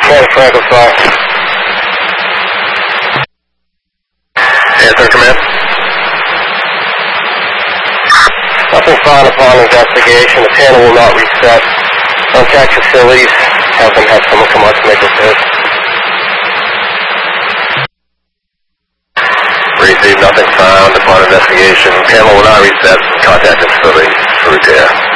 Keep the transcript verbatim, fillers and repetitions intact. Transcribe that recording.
Command Franklin five. Answer command. Nothing found upon investigation. The panel will not reset. Contact facilities. Have them have someone come out to make repairs. Receive nothing found upon investigation. Panel will not reset. Contact the facility for repair.